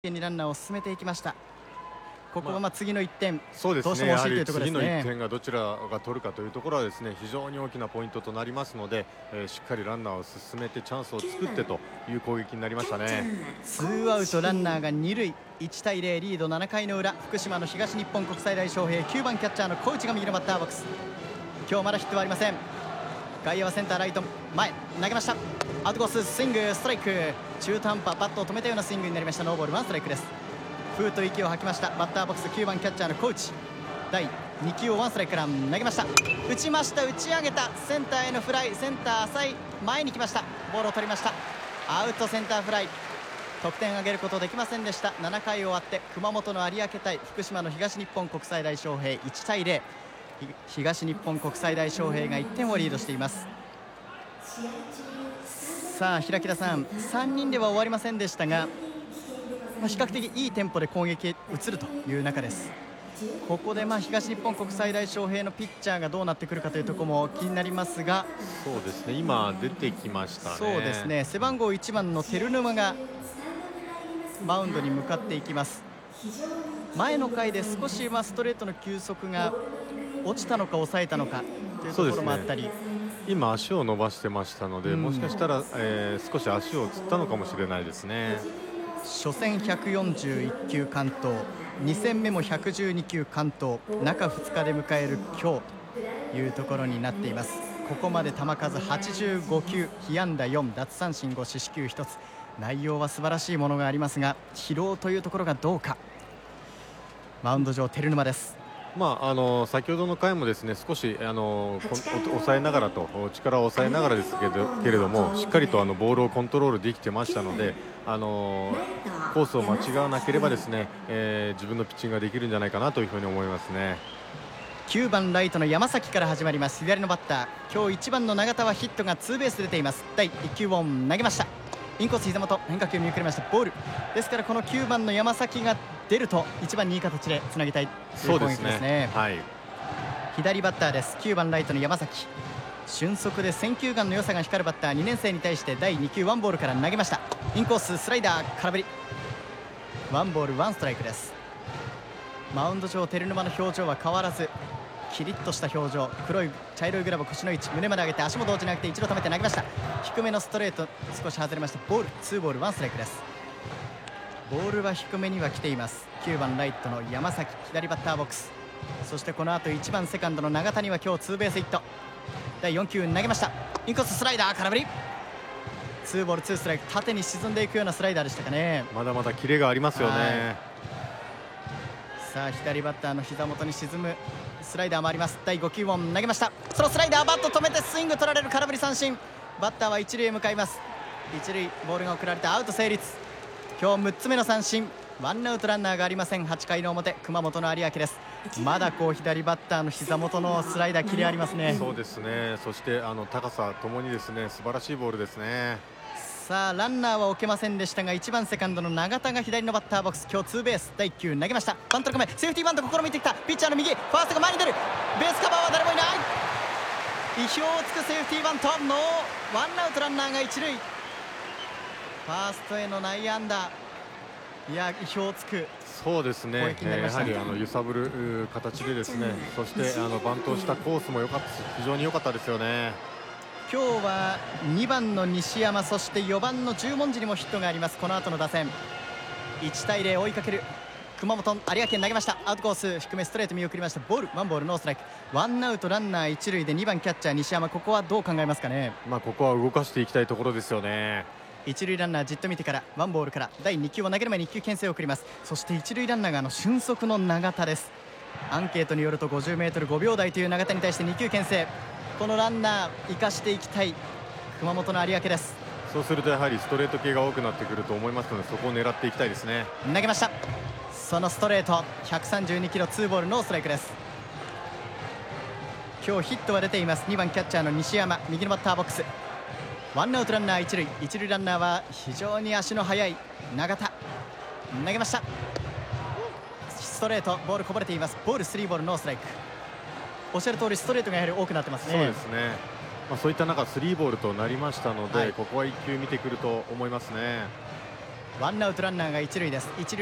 にランナーを進めていきました。ここは次の1点、 そうですね、 どうしても欲しいというところですね。 次の1点がどちらが取るかというところはですね、非常に大きなポイントとなりますので、しっかりランナーを進めてチャンスを作ってという攻撃になりましたね。 ツーアウトランナーが2塁、1対0リード7回の裏、福島の東日本国際大翔平、9番キャッチャーの小内が右のバッターボックス。今日まだヒットはありません。外野はセンターライト前投げました。アウトコーススイングストライク、中途半端バットを止めたようなスイングになりました。ノーボール1ストライクです。ふーっと息を吐きました。バッターボックス9番キャッチャーの小内、第2球を1ストライクから投げました。打ちました、打ち上げた、センターへのフライ、センター浅い前に来ました。ボールを取りました。アウトセンターフライ、得点を挙げることできませんでした。7回終わって熊本の有明対福島の東日本国際大翔平、1対0、東日本国際大翔平が1点をリードしています。さあ平木田さん、3人では終わりませんでしたが、比較的いいテンポで攻撃へ移るという中です。ここで東日本国際大翔平のピッチャーがどうなってくるかというところも気になりますが、 そうですね、今出てきましたね。 そうですね、背番号1番の照沼がマウンドに向かっていきます。前の回で少しストレートの球速が落ちたのか抑えたのかというところもあったり、 今足を伸ばしてましたので、もしかしたら、少し足をつったのかもしれないですね。 初戦141球完投、2戦目も112球完投、中2日で迎える今日というところになっています。ここまで球数85球、被安打4、奪三振5、四死球1つ、内容は素晴らしいものがありますが、疲労というところがどうか。マウンド上照沼です。 先ほどの回もですね、少し抑えながらと力を抑えながらですけれども、しっかりとボールをコントロールできてましたので、コースを間違わなければですね、自分のピッチングができるんじゃないかなというふうに思いますね。 9番ライトの山崎から始まります。左のバッター、今日1番の永田はヒットがツーベース出ています。第1球を投げました。インコース膝元、変化球見送りました。ボールですから、この9番の山崎が出ると1番にいい形でつなぎたいという攻撃ですね。左バッターです。9番ライトの山崎、俊足で選球眼の良さが光るバッター、2年生に対して第2球ワンボールから投げました。インコーススライダー空振り、ワンボール1ストライクです。マウンド上照沼の表情は変わらず、キリッとした表情、黒い茶色いグラブ腰の位置、胸まで上げて足も同時に上げて一度止めて投げました。低めのストレート少し外れました。ボール2ボール1ストライクです。ボールは低めには来ています。9番ライトの山崎、左バッターボックス。そしてこの後1番セカンドの永谷は今日ツーベースヒット。第4球投げました。インコーススライダー空振り、2ボール2ストライク、縦に沈んでいくようなスライダーでしたかね。 まだまだキレがありますよね。 さあ左バッターの膝元に沈むスライダーもあります。第5球を投げました。そのスライダーバット止めてスイング取られる、空振り三振。バッターは一塁へ向かいます。一塁ボールが送られてアウト成立。今日6つ目の三振、ワンアウトランナーがありません。8回の表、熊本の有明です。まだ左バッターの膝元のスライダーキレありますね。 そうですね、そして高さともにですね、素晴らしいボールですね。 さあランナーは置けませんでしたが、1番セカンドの永田が左のバッターボックス、今日ツーベース。第1球投げました。バントの構え、セーフティーバント試みてきた。ピッチャーの右、ファーストが前に出る。ベースカバーは誰もいない。意表をつくセーフティーバント、ノーワンアウトランナーが一塁。ファーストへの内野安打、いや意表をつく。 そうですね、やはり揺さぶる形でですね、そしてバントをしたコースも良かったし、非常に良かったですよね。 今日は2番の西山、そして4番の十文字にもヒットがあります。この後の打線、1対0追いかける熊本有明に投げました。アウトコース低めストレート見送りました。ボールワンボールノーストライク、ワンアウトランナー一塁で2番キャッチャー西山、ここはどう考えますかね。 ここは動かしていきたいところですよね。 一塁ランナーじっと見てからワンボールから第2球を投げる前に1球牽制を送ります。そして一塁ランナーが俊足の永田です。アンケートによると 50m5 秒台という永田に対して2球牽制。このランナー生かしていきたい熊本の有明です。 そうするとやはりストレート系が多くなってくると思いますので、そこを狙っていきたいですね。 投げました。そのストレート132キロ、ツーボールノーストライクです。今日ヒットは出ています。2番キャッチャーの西山、右のバッターボックス。ワンアウトランナー一塁、一塁ランナーは非常に足の速い永田、投げました。ストレートボールこぼれています。ボール3ボールノーストライク。おっしゃる通りストレートがやはり多くなってますね。 そうですね、そういった中3ボールとなりましたので、ここは1球見てくると思いますね。 ワンアウトランナーが一塁です。一塁